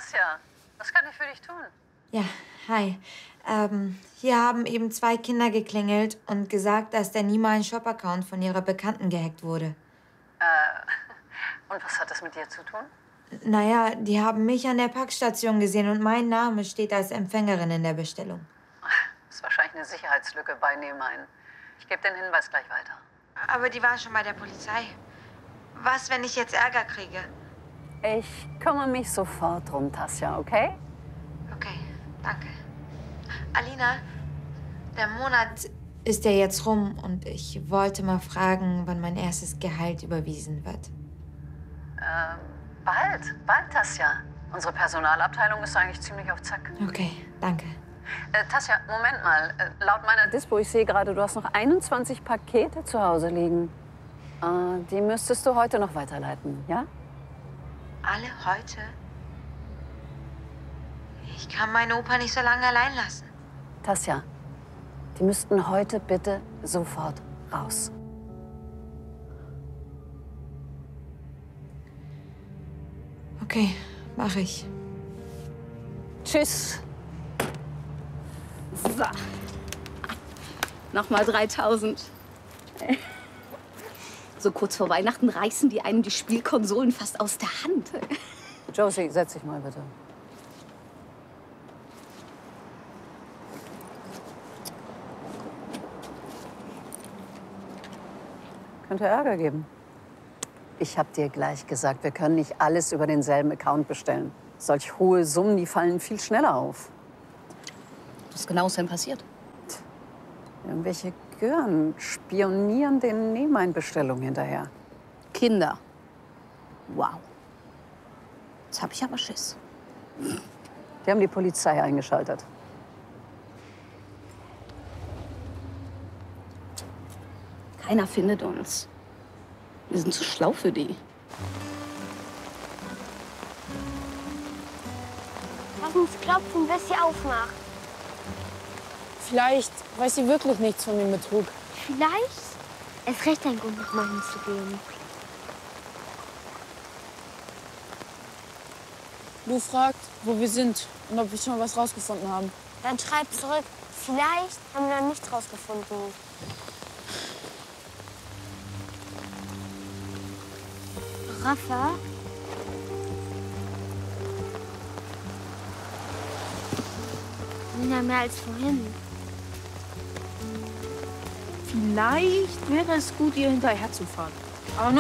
Tasja, was kann ich für dich tun? Ja, hi. Hier haben eben 2 Kinder geklingelt und gesagt, dass der Nima Shop-Account von ihrer Bekannten gehackt wurde. Und was hat das mit dir zu tun? Naja, die haben mich an der Packstation gesehen und mein Name steht als Empfängerin in der Bestellung. Das ist wahrscheinlich eine Sicherheitslücke bei Nehmein. Ich gebe den Hinweis gleich weiter. Aber die waren schon bei der Polizei. Was, wenn ich jetzt Ärger kriege? Ich kümmere mich sofort drum, Tasja, okay? Okay, danke. Alina, der Monat ist ja jetzt rum und ich wollte mal fragen, wann mein erstes Gehalt überwiesen wird. Bald, Tasja. Unsere Personalabteilung ist eigentlich ziemlich auf Zack. Okay, danke. Tasja, Moment mal. Laut meiner Dispo, ich sehe gerade, du hast noch 21 Pakete zu Hause liegen. Die müsstest du heute noch weiterleiten, ja? Alle heute? Ich kann meinen Opa nicht so lange allein lassen. Tasja, die müssten heute bitte sofort raus. Okay, mache ich. Tschüss. So. Nochmal 3000. So kurz vor Weihnachten reißen die einem die Spielkonsolen fast aus der Hand. Josie, setz dich mal bitte. Könnte Ärger geben. Ich habe dir gleich gesagt, wir können nicht alles über denselben Account bestellen. Solch hohe Summen, die fallen viel schneller auf. Was genau ist denn passiert? Irgendwelche Gören spionieren den Nehmein-Bestellungen hinterher. Kinder. Wow. Jetzt hab ich aber Schiss. Die haben die Polizei eingeschaltet. Keiner findet uns. Wir sind zu schlau für die. Lass uns klopfen, bis sie aufmacht. Vielleicht weiß sie wirklich nichts von dem Betrug. Vielleicht? Es recht ein Grund, nochmal hinzugehen. Lu fragt, wo wir sind und ob wir schon was rausgefunden haben. Dann schreib zurück. Vielleicht haben wir noch nichts rausgefunden. Rafa? Nina, mehr als vorhin. Vielleicht wäre es gut, ihr hinterher zu fahren. Aber nur